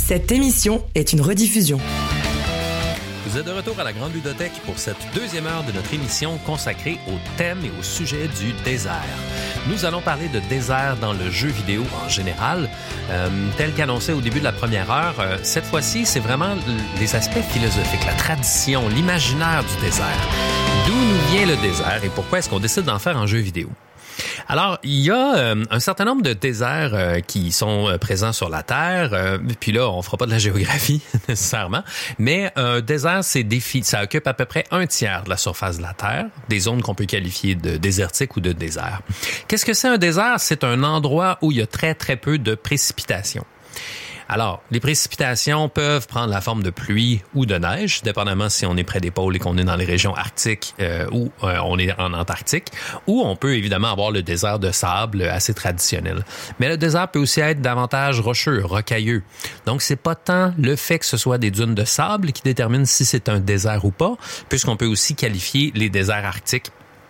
Cette émission est une rediffusion. Vous êtes de retour à la Grande Ludothèque pour cette deuxième heure de notre émission consacrée au thème et au sujet du désert. Nous allons parler de désert dans le jeu vidéo en général. Tel qu'annoncé au début de la première heure, cette fois-ci, c'est vraiment les aspects philosophiques, la tradition, l'imaginaire du désert. D'où nous vient le désert et pourquoi est-ce qu'on décide d'en faire un jeu vidéo? Alors, il y a un certain nombre de déserts qui sont présents sur la Terre. Puis là, on fera pas de la géographie nécessairement, mais un désert, ça occupe à peu près 1/3 de la surface de la Terre, des zones qu'on peut qualifier de désertiques ou de désert. Qu'est-ce que c'est un désert? C'est un endroit où il y a très, très peu de précipitations. Alors, les précipitations peuvent prendre la forme de pluie ou de neige, dépendamment si on est près des pôles et qu'on est dans les régions arctiques ou on est en Antarctique, ou on peut évidemment avoir le désert de sable assez traditionnel. Mais le désert peut aussi être davantage rocheux, rocailleux. Donc, c'est pas tant le fait que ce soit des dunes de sable qui détermine si c'est un désert ou pas, puisqu'on peut aussi qualifier les déserts arctiques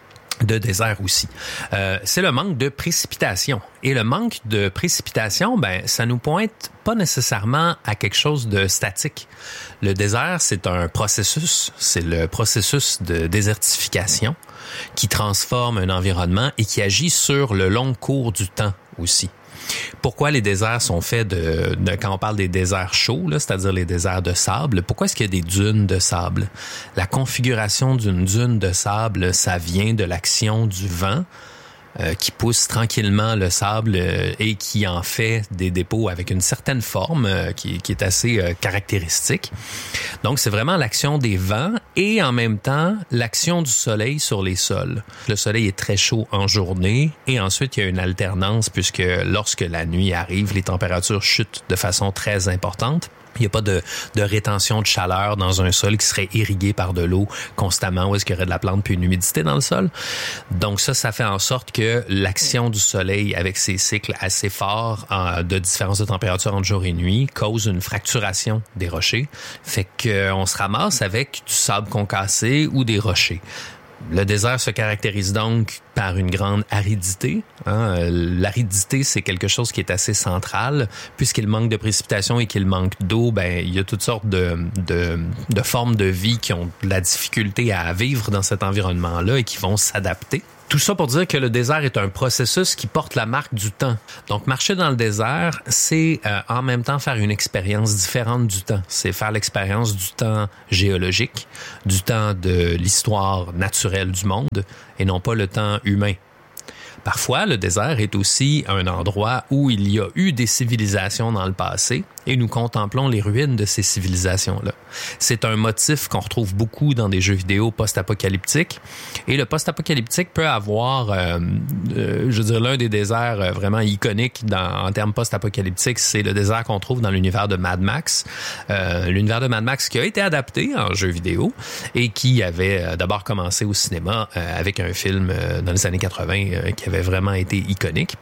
de désert aussi. C'est le manque de précipitation. Et le manque de précipitation, ça nous pointe pas nécessairement à quelque chose de statique. Le désert, c'est un processus. C'est le processus de désertification qui transforme un environnement et qui agit sur le long cours du temps aussi. Pourquoi les déserts sont faits quand on parle des déserts chauds, là, c'est-à-dire les déserts de sable, pourquoi est-ce qu'il y a des dunes de sable? La configuration d'une dune de sable, ça vient de l'action du vent qui pousse tranquillement le sable et qui en fait des dépôts avec une certaine forme qui est assez caractéristique. Donc, c'est vraiment l'action des vents et en même temps l'action du soleil sur les sols. Le soleil est très chaud en journée et ensuite il y a une alternance puisque lorsque la nuit arrive, les températures chutent de façon très importante. Il n'y a pas de rétention de chaleur dans un sol qui serait irrigué par de l'eau constamment, où est-ce qu'il y aurait de la plante puis une humidité dans le sol. Donc ça fait en sorte que l'action du soleil avec ses cycles assez forts de différence de température entre jour et nuit cause une fracturation des rochers, fait qu'on se ramasse avec du sable concassé ou des rochers. Le désert se caractérise donc par une grande aridité. L'aridité, c'est quelque chose qui est assez central. Puisqu'il manque de précipitation et qu'il manque d'eau, il y a toutes sortes de formes de vie qui ont de la difficulté à vivre dans cet environnement-là et qui vont s'adapter. Tout ça pour dire que le désert est un processus qui porte la marque du temps. Donc, marcher dans le désert, c'est en même temps faire une expérience différente du temps. C'est faire l'expérience du temps géologique, du temps de l'histoire naturelle du monde et non pas le temps humain. Parfois, le désert est aussi un endroit où il y a eu des civilisations dans le passé et nous contemplons les ruines de ces civilisations-là. C'est un motif qu'on retrouve beaucoup dans des jeux vidéo post-apocalyptiques. Et le post-apocalyptique peut avoir, l'un des déserts vraiment iconiques en termes post-apocalyptiques, c'est le désert qu'on trouve dans l'univers de Mad Max. L'univers de Mad Max qui a été adapté en jeu vidéo et qui avait d'abord commencé au cinéma avec un film dans les années 80 qui avait vraiment été iconique.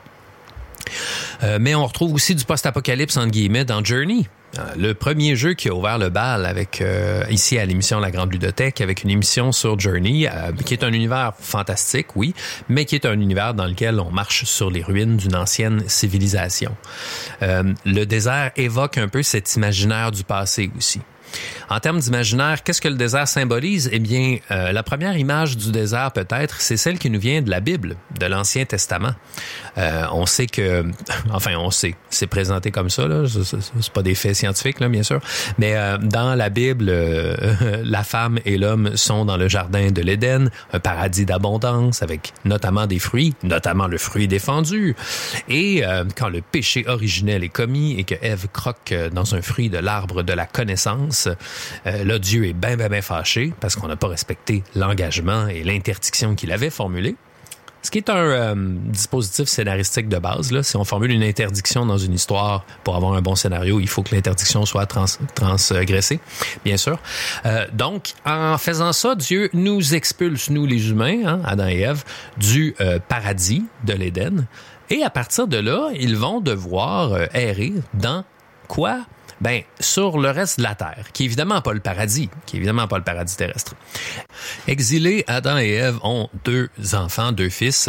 Mais on retrouve aussi du post-apocalypse, entre guillemets, dans Journey. Le premier jeu qui a ouvert le bal avec ici à l'émission La Grande Ludothèque, avec une émission sur Journey, qui est un univers fantastique, oui, mais qui est un univers dans lequel on marche sur les ruines d'une ancienne civilisation. Le désert évoque un peu cet imaginaire du passé aussi. En termes d'imaginaire, qu'est-ce que le désert symbolise? Eh bien, la première image du désert, peut-être, c'est celle qui nous vient de la Bible, de l'Ancien Testament. On sait que... c'est présenté comme ça, là. C'est pas des faits scientifiques, là, bien sûr. Mais dans la Bible, la femme et l'homme sont dans le jardin de l'Éden, un paradis d'abondance, avec notamment des fruits, notamment le fruit défendu. Et quand le péché originel est commis et que Ève croque dans un fruit de l'arbre de la connaissance, là, Dieu est bien fâché parce qu'on n'a pas respecté l'engagement et l'interdiction qu'il avait formulée. Ce qui est un dispositif scénaristique de base. Là. Si on formule une interdiction dans une histoire pour avoir un bon scénario, il faut que l'interdiction soit transgressée, bien sûr. Donc, en faisant ça, Dieu nous expulse, nous les humains, Adam et Ève, du paradis de l'Éden. Et à partir de là, ils vont devoir errer dans quoi? Sur le reste de la Terre, qui est évidemment pas le paradis terrestre. Exilés, Adam et Ève ont 2 enfants, 2 fils,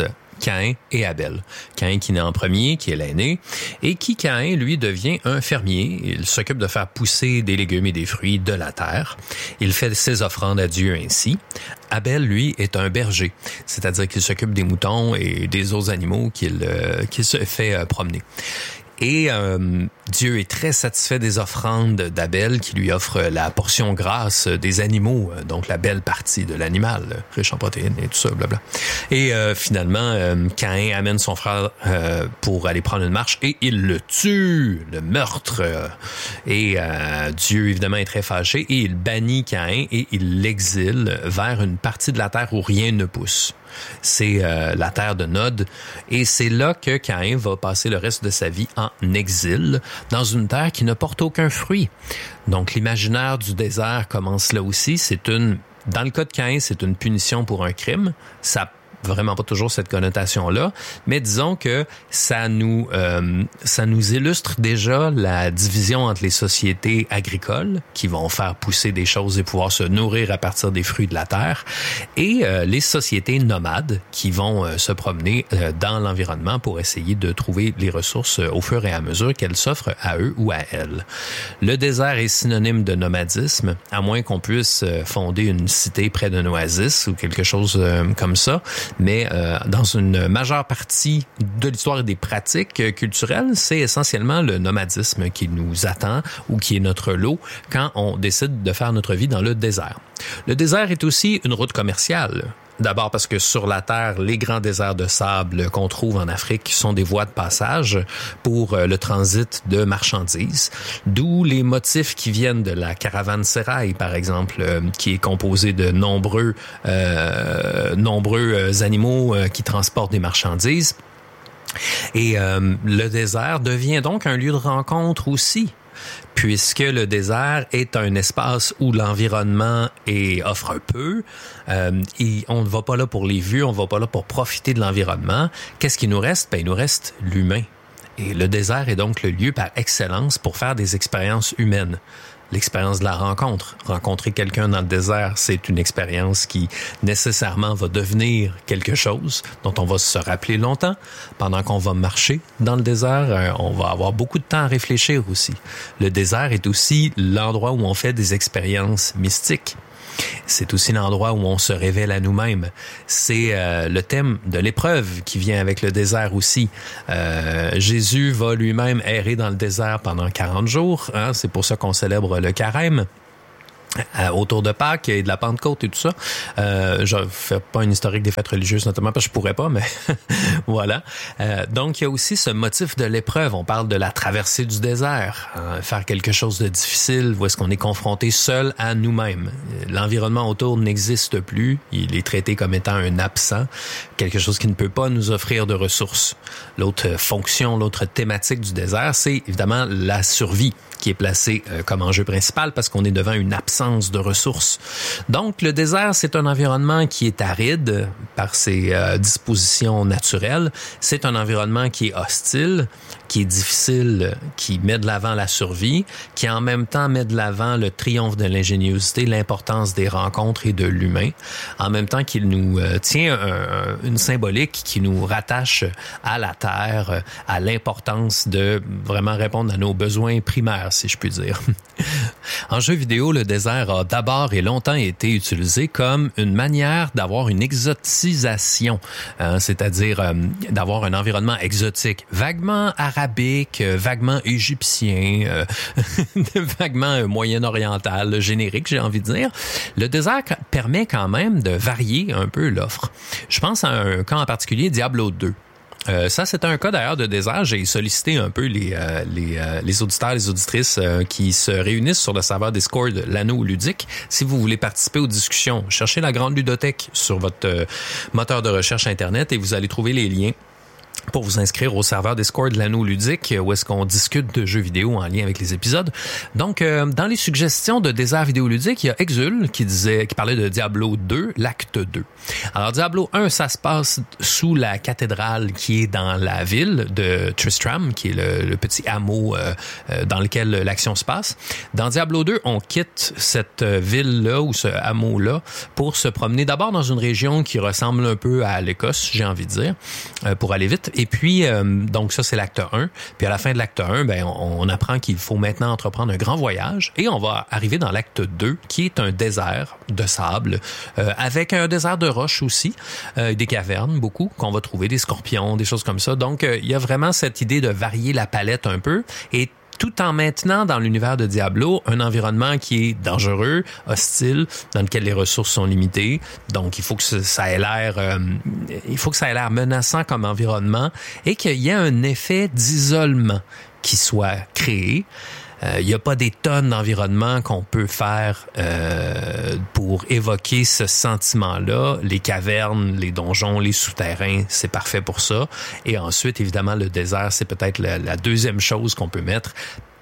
Caïn et Abel. Caïn qui naît en premier, qui est l'aîné, et qui, Caïn, lui, devient un fermier. Il s'occupe de faire pousser des légumes et des fruits de la terre. Il fait ses offrandes à Dieu ainsi. Abel, lui, est un berger, c'est-à-dire qu'il s'occupe des moutons et des autres animaux qu'il se fait promener. Et Dieu est très satisfait des offrandes d'Abel qui lui offre la portion grasse des animaux, donc la belle partie de l'animal, riche en protéines et tout ça, blabla. Et finalement, Caïn amène son frère pour aller prendre une marche et il le tue, le meurtre. Et Dieu, évidemment, est très fâché et il bannit Caïn et il l'exile vers une partie de la terre où rien ne pousse. C'est la terre de Nod, et c'est là que Caïn va passer le reste de sa vie en exil, dans une terre qui ne porte aucun fruit. Donc l'imaginaire du désert commence là aussi. Dans le cas de Caïn, c'est une punition pour un crime. Ça vraiment pas toujours cette connotation-là, mais disons que ça nous illustre déjà la division entre les sociétés agricoles qui vont faire pousser des choses et pouvoir se nourrir à partir des fruits de la terre, et les sociétés nomades qui vont se promener dans l'environnement pour essayer de trouver les ressources au fur et à mesure qu'elles s'offrent à eux ou à elles. Le désert est synonyme de nomadisme, à moins qu'on puisse fonder une cité près d'un oasis ou quelque chose comme ça. Mais dans une majeure partie de l'histoire et des pratiques culturelles, c'est essentiellement le nomadisme qui nous attend ou qui est notre lot quand on décide de faire notre vie dans le désert. Le désert est aussi une route commerciale. D'abord parce que sur la Terre, les grands déserts de sable qu'on trouve en Afrique sont des voies de passage pour le transit de marchandises, d'où les motifs qui viennent de la caravansérail, par exemple, qui est composé de nombreux animaux qui transportent des marchandises. Et le désert devient donc un lieu de rencontre aussi, puisque le désert est un espace où l'environnement offre un peu. Et on ne va pas là pour les vues, on ne va pas là pour profiter de l'environnement. Qu'est-ce qui nous reste? Il nous reste l'humain. Et le désert est donc le lieu par excellence pour faire des expériences humaines. L'expérience de la rencontre. Rencontrer quelqu'un dans le désert, c'est une expérience qui nécessairement va devenir quelque chose dont on va se rappeler longtemps. Pendant qu'on va marcher dans le désert, on va avoir beaucoup de temps à réfléchir aussi. Le désert est aussi l'endroit où on fait des expériences mystiques. C'est aussi l'endroit où on se révèle à nous-mêmes. C'est le thème de l'épreuve qui vient avec le désert aussi. Jésus va lui-même errer dans le désert pendant 40 jours. Hein? C'est pour ça qu'on célèbre le carême. Autour de Pâques et de la Pentecôte et tout ça. Je fais pas une historique des fêtes religieuses, notamment parce que je pourrais pas, mais voilà. Donc, il y a aussi ce motif de l'épreuve. On parle de la traversée du désert, hein, faire quelque chose de difficile, où est-ce qu'on est confronté seul à nous-mêmes. L'environnement autour n'existe plus. Il est traité comme étant un absent, quelque chose qui ne peut pas nous offrir de ressources. L'autre fonction, l'autre thématique du désert, c'est évidemment la survie qui est placée comme enjeu principal parce qu'on est devant une absence de ressources. Donc, le désert, c'est un environnement qui est aride par ses dispositions naturelles. C'est un environnement qui est hostile, qui est difficile, qui met de l'avant la survie, qui en même temps met de l'avant le triomphe de l'ingéniosité, l'importance des rencontres et de l'humain, en même temps qu'il nous tient une symbolique qui nous rattache à la terre, à l'importance de vraiment répondre à nos besoins primaires, si je puis dire. En jeu vidéo, le désert a d'abord et longtemps été utilisé comme une manière d'avoir une exotisation, c'est-à-dire d'avoir un environnement exotique, vaguement arabique, vaguement égyptien, vaguement moyen-oriental, générique, j'ai envie de dire. Le désert permet quand même de varier un peu l'offre. Je pense à un cas en particulier, Diablo 2. Ça, c'est un cas d'ailleurs de désert. J'ai sollicité un peu les auditeurs, les auditrices qui se réunissent sur le serveur Discord l'Anneau ludique. Si vous voulez participer aux discussions, cherchez la Grande Ludothèque sur votre moteur de recherche Internet et vous allez trouver les liens pour vous inscrire au serveur Discord de l'Anneau Ludique, où est-ce qu'on discute de jeux vidéo en lien avec les épisodes. Donc, dans les suggestions de désert vidéoludique, il y a Exul qui parlait de Diablo 2, l'acte 2. Alors, Diablo 1, ça se passe sous la cathédrale qui est dans la ville de Tristram, qui est le petit hameau dans lequel l'action se passe. Dans Diablo 2, on quitte cette ville-là ou ce hameau-là pour se promener d'abord dans une région qui ressemble un peu à l'Écosse, j'ai envie de dire, pour aller vite. Et puis, donc ça, c'est l'acte 1. Puis à la fin de l'acte 1, on apprend qu'il faut maintenant entreprendre un grand voyage et on va arriver dans l'acte 2, qui est un désert de sable, avec un désert de roches aussi, des cavernes, beaucoup, qu'on va trouver, des scorpions, des choses comme ça. Donc, il y a vraiment cette idée de varier la palette un peu et tout en maintenant dans l'univers de Diablo un environnement qui est dangereux, hostile, dans lequel les ressources sont limitées. Donc, il faut que ça ait l'air menaçant comme environnement et qu'il y ait un effet d'isolement qui soit créé. Il n'y a pas des tonnes d'environnements qu'on peut faire pour évoquer ce sentiment-là. Les cavernes, les donjons, les souterrains, c'est parfait pour ça. Et ensuite, évidemment, le désert, c'est peut-être la deuxième chose qu'on peut mettre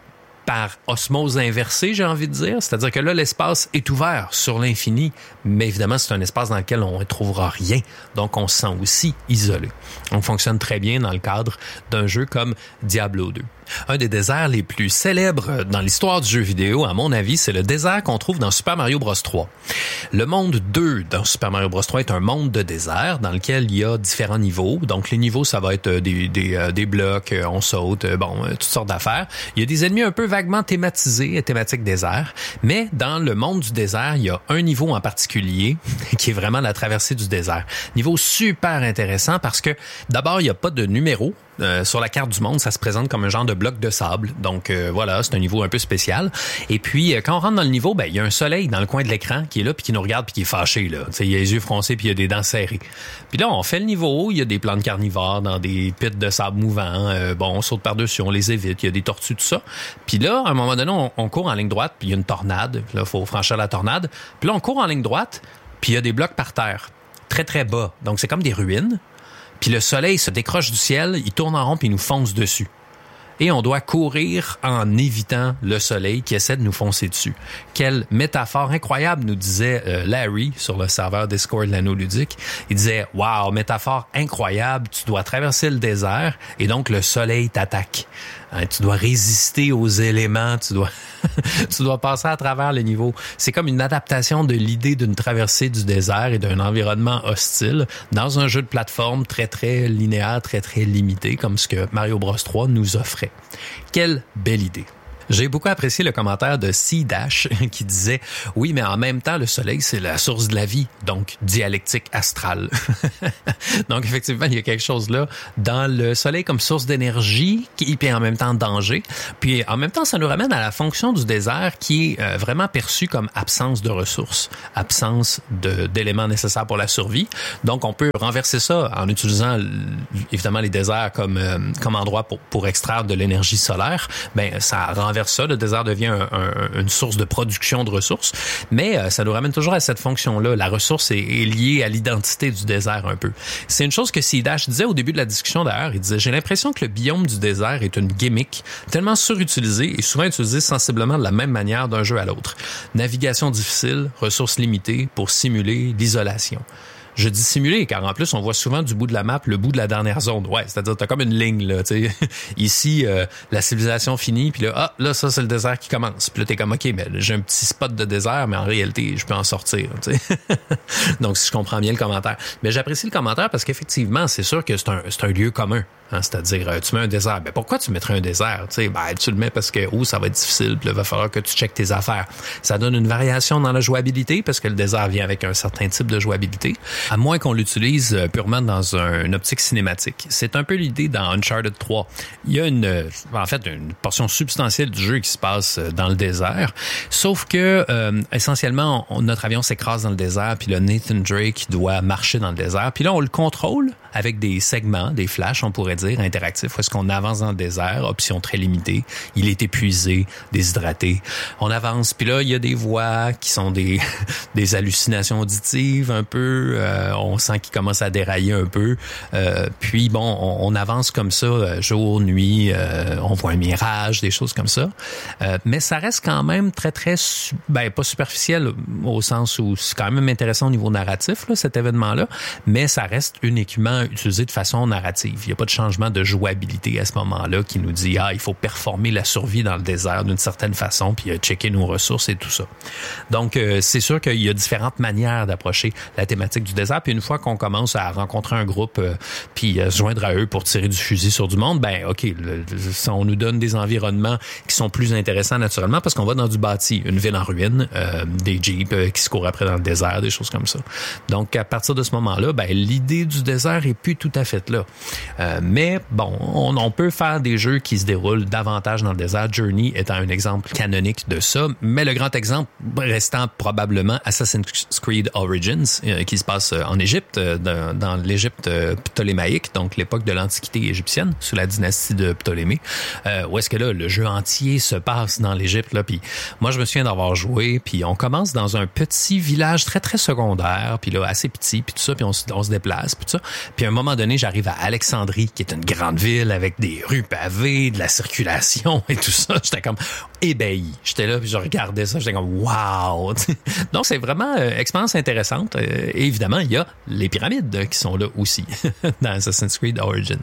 par osmose inversée, j'ai envie de dire. C'est-à-dire que là, l'espace est ouvert sur l'infini, mais évidemment, c'est un espace dans lequel on ne trouvera rien. Donc, on se sent aussi isolé. On fonctionne très bien dans le cadre d'un jeu comme Diablo 2. Un des déserts les plus célèbres dans l'histoire du jeu vidéo, à mon avis, c'est le désert qu'on trouve dans Super Mario Bros 3. Le monde 2 dans Super Mario Bros 3 est un monde de désert dans lequel il y a différents niveaux. Donc, les niveaux, ça va être des blocs, on saute, toutes sortes d'affaires. Il y a des ennemis un peu vaguement thématisés, thématique désert. Mais dans le monde du désert, il y a un niveau en particulier qui est vraiment la traversée du désert. Niveau super intéressant parce que, d'abord, il n'y a pas de numéro. Sur la carte du monde, ça se présente comme un genre de bloc de sable. Donc voilà, c'est un niveau un peu spécial. Et puis quand on rentre dans le niveau, il y a un soleil dans le coin de l'écran qui est là puis qui nous regarde puis qui est fâché là. Tu sais, il a les yeux froncés puis il a des dents serrées. Puis là, on fait le niveau, il y a des plantes carnivores dans des pits de sable mouvants. On saute par-dessus, on les évite, il y a des tortues, tout ça. Puis là, à un moment donné, on court en ligne droite, puis il y a une tornade. Puis là, il faut franchir la tornade. Puis là, on court en ligne droite, puis il y a des blocs par terre, très très bas. Donc c'est comme des ruines. Puis le soleil se décroche du ciel, il tourne en rond puis il nous fonce dessus. Et on doit courir en évitant le soleil qui essaie de nous foncer dessus. Quelle métaphore incroyable, nous disait Larry sur le serveur Discord de l'Anneau Ludique. Il disait « Wow, métaphore incroyable, tu dois traverser le désert et donc le soleil t'attaque. Hein, tu dois résister aux éléments, tu dois passer à travers le niveau. » C'est comme une adaptation de l'idée d'une traversée du désert et d'un environnement hostile dans un jeu de plateforme très, très linéaire, très, très limité, comme ce que Mario Bros 3 nous offrait. Quelle belle idée! J'ai beaucoup apprécié le commentaire de C-Dash qui disait « Oui, mais en même temps, le soleil, c'est la source de la vie, donc dialectique astrale. » Donc, effectivement, il y a quelque chose là dans le soleil comme source d'énergie qui est en même temps danger. Puis, en même temps, ça nous ramène à la fonction du désert qui est vraiment perçue comme absence de ressources, absence d'éléments nécessaires pour la survie. Donc, on peut renverser ça en utilisant, évidemment, les déserts comme endroit pour extraire de l'énergie solaire. Ben, ça renverse ça, le désert devient une source de production de ressources, mais ça nous ramène toujours à cette fonction-là. La ressource est liée à l'identité du désert un peu. C'est une chose que C-Dash disait au début de la discussion d'ailleurs. Il disait « J'ai l'impression que le biome du désert est une gimmick tellement surutilisée et souvent utilisée sensiblement de la même manière d'un jeu à l'autre. Navigation difficile, ressources limitées pour simuler l'isolation. » Je dis simuler, car en plus, on voit souvent du bout de la map le bout de la dernière zone. Ouais, c'est-à-dire, t'as comme une ligne, là, tu sais. Ici, la civilisation finit, puis là, ça, c'est le désert qui commence. Puis là, t'es comme, OK, mais j'ai un petit spot de désert, mais en réalité, je peux en sortir, tu sais. Donc, si je comprends bien le commentaire. Mais j'apprécie le commentaire parce qu'effectivement, c'est sûr que c'est un lieu commun. Hein, c'est-à-dire, tu mets un désert. Ben, pourquoi tu mettrais un désert? Tu sais, tu le mets parce que, ça va être difficile, puis là, il va falloir que tu checkes tes affaires. Ça donne une variation dans la jouabilité parce que le désert vient avec un certain type de jouabilité. À moins qu'on l'utilise purement dans une optique cinématique. C'est un peu l'idée dans Uncharted 3. Il y a une portion substantielle du jeu qui se passe dans le désert. Sauf que, essentiellement, notre avion s'écrase dans le désert, puis là, Nathan Drake doit marcher dans le désert. Puis là, on le contrôle avec des segments, des flashs, on pourrait dire, interactifs, où est-ce qu'on avance dans le désert, option très limitée. Il est épuisé, déshydraté. On avance, puis là, il y a des voix qui sont des hallucinations auditives un peu. On sent qu'il commence à dérailler un peu. Puis bon, on avance comme ça, jour, nuit. On voit un mirage, des choses comme ça. Mais ça reste quand même très, très, pas superficiel au sens où c'est quand même intéressant au niveau narratif, là, cet événement-là, mais ça reste uniquement utilisé de façon narrative. Il n'y a pas de changement de jouabilité à ce moment-là qui nous dit, il faut performer la survie dans le désert d'une certaine façon, puis checker nos ressources et tout ça. Donc, c'est sûr qu'il y a différentes manières d'approcher la thématique du désert, puis une fois qu'on commence à rencontrer un groupe, puis se joindre à eux pour tirer du fusil sur du monde, OK, on nous donne des environnements qui sont plus intéressants naturellement parce qu'on va dans du bâti, une ville en ruine, des jeeps qui se courent après dans le désert, des choses comme ça. Donc, à partir de ce moment-là, l'idée du désert est plus tout à fait là. Mais bon, on peut faire des jeux qui se déroulent davantage dans le désert, Journey étant un exemple canonique de ça, mais le grand exemple restant probablement Assassin's Creed Origins, qui se passe en Égypte, dans l'Égypte ptolémaïque, donc l'époque de l'Antiquité égyptienne, sous la dynastie de Ptolémée, où est-ce que là, le jeu entier se passe dans l'Égypte, là, puis moi, je me souviens d'avoir joué, puis on commence dans un petit village très, très secondaire, puis là, assez petit, puis tout ça, puis on se déplace, puis tout ça. Puis à un moment donné, j'arrive à Alexandrie, qui est une grande ville avec des rues pavées, de la circulation et tout ça. J'étais comme ébahi. J'étais là, puis je regardais ça, j'étais comme wow! Donc, c'est vraiment expérience intéressante. Et évidemment, il y a les pyramides qui sont là aussi dans Assassin's Creed Origins.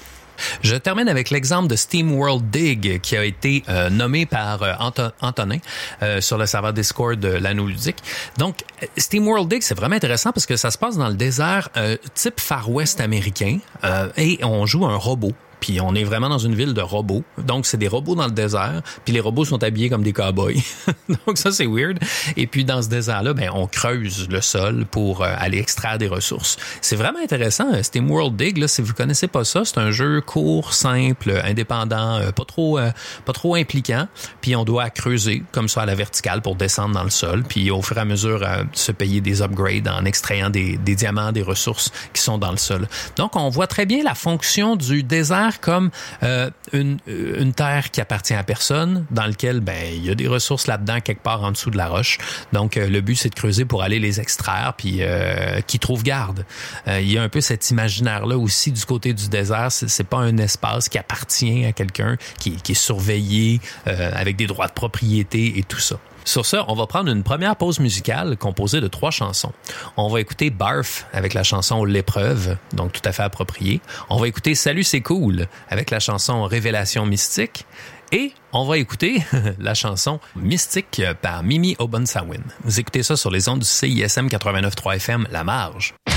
Je termine avec l'exemple de SteamWorld Dig qui a été nommé par Antonin sur le serveur Discord de l'Anneau Ludique. Donc, SteamWorld Dig, c'est vraiment intéressant parce que ça se passe dans le désert type Far West américain et on joue un robot. Puis on est vraiment dans une ville de robots. Donc, c'est des robots dans le désert. Puis les robots sont habillés comme des cow-boys. Donc, ça, c'est weird. Et puis, dans ce désert-là, on creuse le sol pour aller extraire des ressources. C'est vraiment intéressant. SteamWorld Dig, là, si vous connaissez pas ça, c'est un jeu court, simple, indépendant, pas trop impliquant. Puis, on doit creuser comme ça à la verticale pour descendre dans le sol. Puis, au fur et à mesure, se payer des upgrades en extrayant des diamants, des ressources qui sont dans le sol. Donc, on voit très bien la fonction du désert comme une terre qui appartient à personne, dans lequel il y a des ressources là-dedans quelque part en dessous de la roche. Donc le but c'est de creuser pour aller les extraire puis qui trouvent garde. Il y a un peu cet imaginaire là aussi du côté du désert, c'est pas un espace qui appartient à quelqu'un qui est surveillé avec des droits de propriété et tout ça. Sur ça, on va prendre une première pause musicale composée de 3 chansons. On va écouter Barf avec la chanson L'épreuve, donc tout à fait appropriée. On va écouter Salut c'est cool avec la chanson Révélation mystique. Et on va écouter la chanson Mystique par Mimi Obunsawin. Vous écoutez ça sur les ondes du CISM 89.3 FM La Marge.